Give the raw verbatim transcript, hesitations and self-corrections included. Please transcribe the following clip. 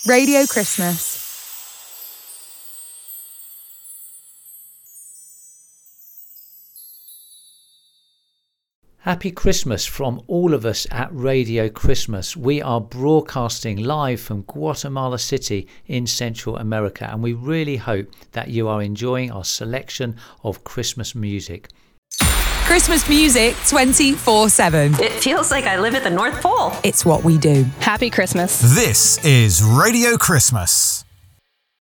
Radio Christmas. Happy Christmas from all of us at Radio Christmas. We are broadcasting live from Guatemala City in Central America, and we really hope that you are enjoying our selection of Christmas music. Christmas music twenty-four seven. It feels like I live at the North Pole. It's what we do. Happy Christmas. This is Radio Christmas.